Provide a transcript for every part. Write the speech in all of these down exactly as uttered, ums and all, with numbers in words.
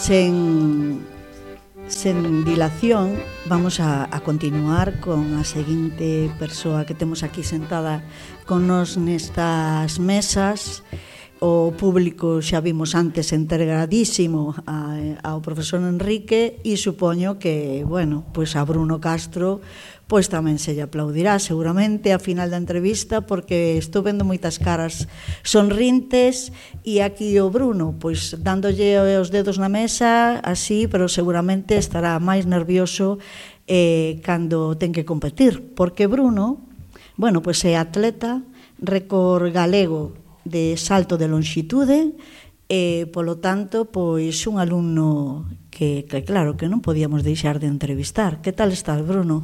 sen, sen dilación, vamos a, a continuar con a seguinte persoa que temos aquí sentada con nos nestas mesas. O público xa vimos antes integradísimo a, ao profesor Enrique e supoño que, bueno, pois a Bruno Castro pois tamén se lle aplaudirá seguramente a final da entrevista, porque estou vendo moitas caras sonrintes e aquí o Bruno pois dándolle os dedos na mesa así, pero seguramente estará máis nervioso eh, cando ten que competir, porque Bruno, bueno, pois é atleta, récord galego de salto de longitude e, polo tanto, pois un alumno que, que claro, que non podíamos deixar de entrevistar. Que tal estás, Bruno?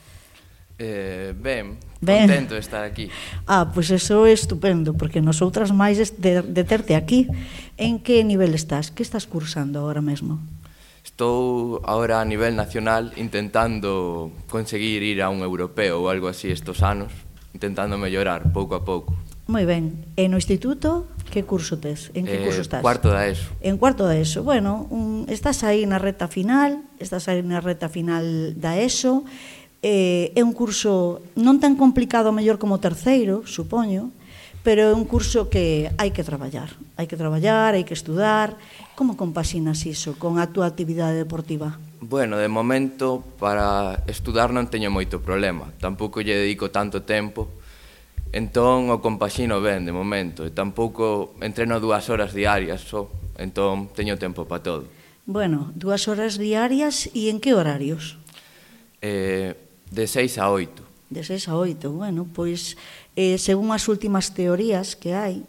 Eh, ben, ben, contento de estar aquí. Ah, pois eso é estupendo, porque nosotras máis de, de terte aquí. En que nivel estás? Que estás cursando agora mesmo? Estou agora a nivel nacional intentando conseguir ir a un europeo ou algo así estos anos, intentando mellorar pouco a pouco. Moi ben. E no instituto, que curso tes? En que eh, curso estás? Cuarto da ESO. En cuarto da ESO. Bueno, un, estás aí na reta final, estás aí na reta final da ESO. Eh, é un curso non tan complicado mellor como o terceiro, supoño, pero é un curso que hai que traballar. Hai que traballar, hai que estudar. Como compaxinas iso con a túa actividade deportiva? Bueno, de momento, para estudar non teño moito problema. Tampouco lle dedico tanto tempo. Entón, o compaxino ben, de momento, e tampouco entreno dúas horas diarias só, entón teño tempo para todo. Bueno, dúas horas diarias e en que horarios? Eh, de seis a oito. De seis a oito, bueno, pois, eh, según as últimas teorías que hai,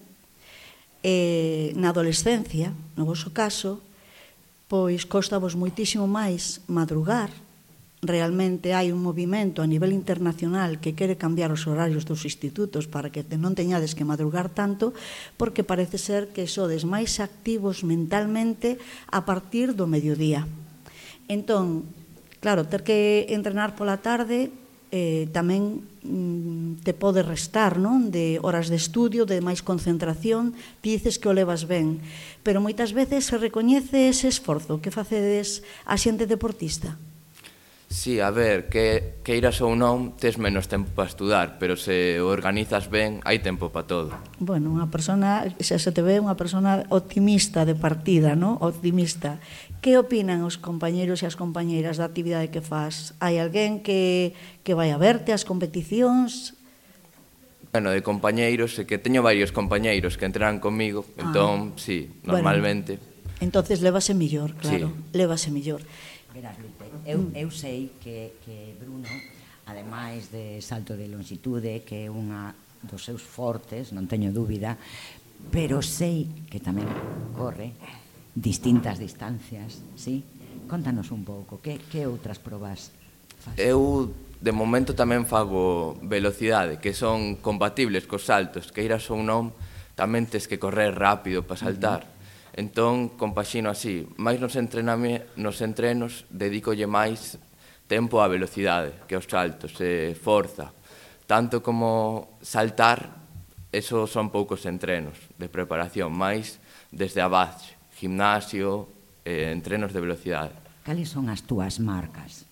eh, na adolescencia, no voso caso, pois costavos moitísimo máis madrugar. Realmente hai un movimento a nivel internacional que quere cambiar os horarios dos institutos para que non teñades que madrugar tanto, porque parece ser que sodes máis activos mentalmente a partir do mediodía. Entón, claro, ter que entrenar pola tarde eh, tamén mm, te pode restar, non? De horas de estudio, de máis concentración, ti dices que o levas ben, pero moitas veces se recoñece ese esforzo que facedes a xente deportista. Sí, a ver, que, que iras ou non, tes menos tempo para estudar, pero se o organizas ben, hai tempo para todo. Bueno, unha persona, xa se te ve unha persona optimista de partida, non? Optimista. Que opinan os compañeros e as compañeiras da actividade que faz? Hai alguén que, que vai a verte as competicións? Bueno, de compañeiros, é que teño varios compañeiros que entrenan comigo, ah, entón, sí, normalmente. Bueno, entonces lévase millor, claro, sí. lévase millor. Verás, Lupe, eu, eu sei que, que Bruno, ademais de salto de longitude, que é unha dos seus fortes, non teño dúbida, pero sei que tamén corre distintas distancias, sí? Contanos un pouco, que, que outras probas faz? Eu, de momento, tamén fago velocidade, que son compatibles cos saltos, que iras ou non, tamén tes que correr rápido para saltar. Uh-huh. Entón, compaxino así, máis nos, nos entrenos dedícolle máis tempo á velocidade que aos saltos, e forza. Tanto como saltar, esos son poucos entrenos de preparación, máis desde a base, gimnasio, eh, entrenos de velocidade. Cales son as túas marcas?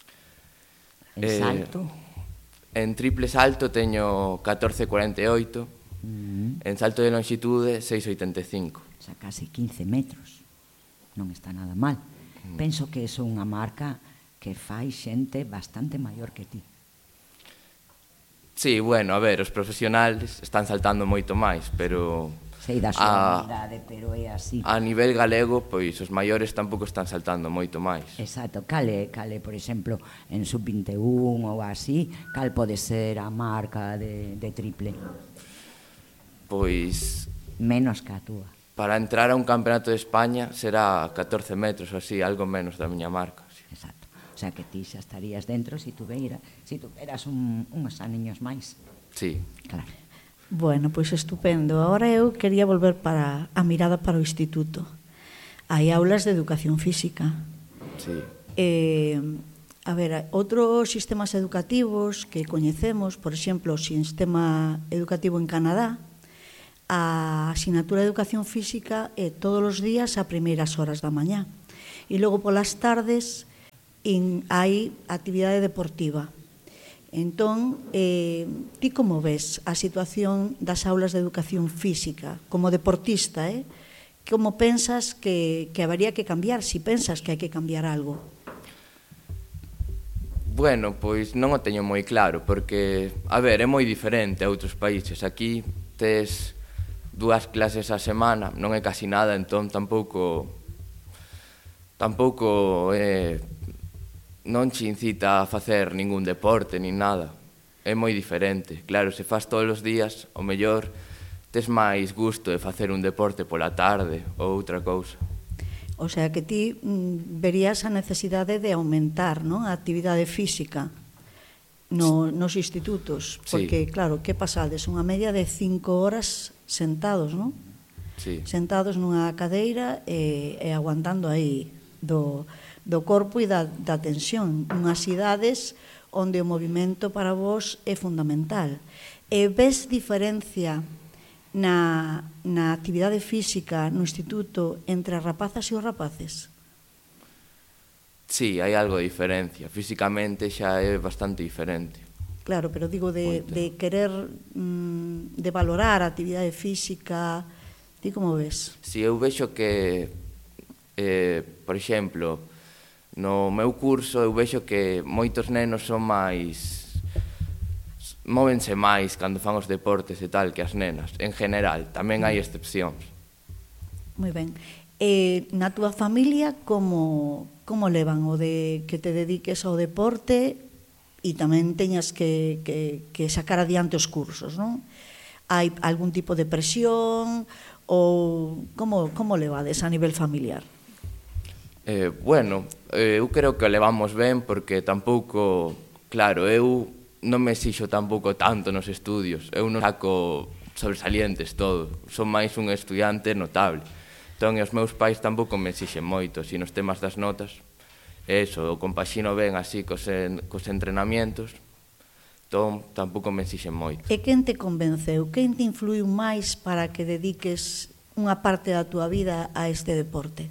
En eh, salto? En triple salto teño catorce cuarenta e oito, uh-huh. En salto de longitude seis oitenta e cinco. Xa casi quince metros, non está nada mal. Mm. Penso que é unha marca que fai xente bastante maior que ti. Sí, bueno, a ver, os profesionales están saltando moito máis, pero... Sei da súa habilidade, pero é así. A nivel galego, pois, os maiores tampouco están saltando moito máis. Exacto, cale, cale, por exemplo, en sub vinte e un ou así, cal pode ser a marca de, de triple? Pois... Menos que a túa. Para entrar a un campeonato de España será catorce metros, así, algo menos da miña marca. Sí. Exacto. O sea, que ti xa estarías dentro se si tuveras si tu un, uns aniños máis. Sí. Claro. Bueno, pois estupendo. Agora eu quería volver para a mirada para o instituto. Hai aulas de educación física. Sí. Eh, a ver, outros sistemas educativos que coñecemos, por exemplo, o sistema educativo en Canadá, a asignatura de Educación Física é todos os días a primeiras horas da mañá. E logo polas tardes hai actividade deportiva. Entón, eh, ti como ves a situación das aulas de Educación Física como deportista, eh? Como pensas que, que habería que cambiar, si pensas que hai que cambiar algo? Bueno, pois non o teño moi claro, porque, a ver, é moi diferente a outros países. Aquí tes dúas clases a semana, non é casi nada, entón tampouco tampouco eh, non che incita a facer ningún deporte nin nada. É moi diferente. Claro, se faz todos os días, o mellor tes máis gusto de facer un deporte pola tarde ou outra cousa. O sea, que ti mm, verías a necesidade de aumentar, non, a actividade física no, nos institutos, porque, sí. Claro, que pasades? Unha media de cinco horas sentados, non? Sí. Sentados nunha cadeira e, e aguantando aí do, do corpo e da, da tensión, unhas idades onde o movimento para vos é fundamental. E ves diferencia na, na actividade física no instituto entre as rapazas e os rapaces? Sí, hai algo de diferencia. Físicamente xa é bastante diferente. Claro, pero digo de, de querer, mm, de valorar a actividade física, ti como ves? Si, eu vexo que, eh, por exemplo, no meu curso eu vexo que moitos nenos son máis... móvense máis cando fan os deportes e tal que as nenas, en general, tamén hai excepcións. Moi ben. E na túa familia como, como levan o de que te dediques ao deporte e tamén teñas que, que, que sacar adiante os cursos, non? Hai algún tipo de presión ou como, como levades a nivel familiar? Eh, bueno, eh, eu creo que levamos ben porque tampouco, claro, eu non me exixo tampouco tanto nos estudios, eu non saco sobresalientes todo, son máis un estudiante notable. Entón, os meus pais tampouco me exixen moito, si nos temas das notas, eso, o compaxino ben así cos, en, cos entrenamientos, entón tampouco me exixen moito. E quen te convenceu, quen te influiu máis para que dediques unha parte da túa vida a este deporte?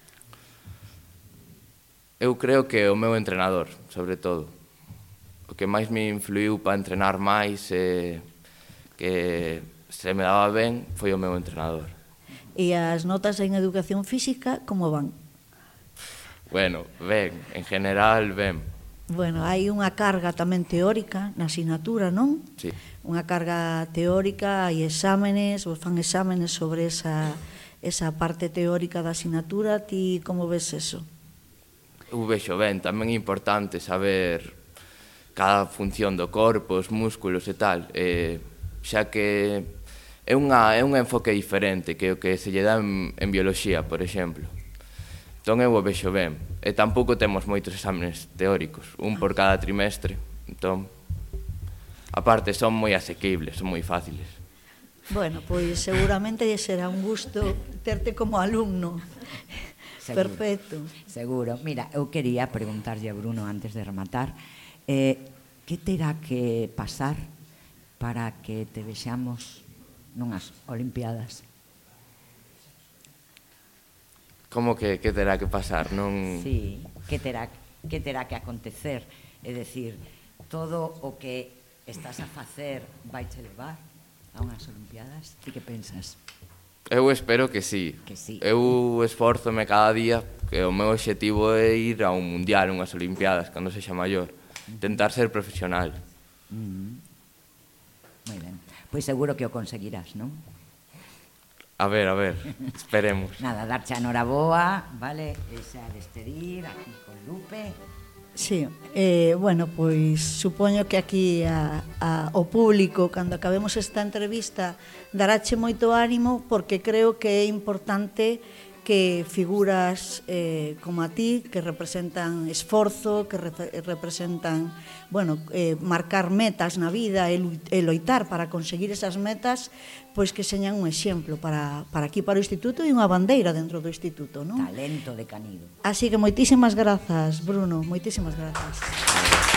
Eu creo que o meu entrenador, sobre todo. O que máis me influiu para entrenar máis e que se me daba ben foi o meu entrenador. E as notas en Educación Física como van? Bueno, ben, en general ben. Bueno, hai unha carga tamén teórica na asignatura, non? Sí. Unha carga teórica, hai exámenes, vos fan exámenes sobre esa, esa parte teórica da asignatura. Ti como ves eso? Eu vexo ben, tamén é importante saber cada función do corpo, os músculos e tal, e, xa que é, unha, é un enfoque diferente que o que se lle dá en, en bioloxía, por exemplo. Entón eu o vexo ben. E tampouco temos moitos exámenes teóricos, un por cada trimestre, entón, aparte, son moi asequibles, son moi fáciles. Bueno, pois seguramente será un gusto terte como alumno. Seguro. Perfecto. Seguro. Mira, eu quería preguntarlle a Bruno antes de rematar, Eh, que terá que pasar para que te vexamos nunhas Olimpiadas? Como que, que terá que pasar? Non... Sí, que terá, que terá que acontecer? É dicir, todo o que estás a facer vai te levar a unhas Olimpiadas? Ti que pensas? Eu espero que sí. Que sí. Eu esforzome cada día, que o meu obxectivo é ir a un mundial, unhas Olimpiadas, cando sexa maior. Intentar ser profesional. Mm. Moi ben. Pois seguro que o conseguirás, non? A ver, a ver, esperemos. Nada, darche a noraboa, vale? E xa despedir aquí con Lupe. Sí, eh, bueno, pois supoño que aquí a, a, o público, cando acabemos esta entrevista, darache moito ánimo, porque creo que é importante que figuras eh, como a ti, que representan esforzo, que re representan, bueno, eh, marcar metas na vida e, e loitar para conseguir esas metas, pois que señan un exemplo para, para aquí, para o Instituto, e unha bandeira dentro do Instituto, non? Talento de Canido. Así que moitísimas grazas, Bruno, moitísimas grazas.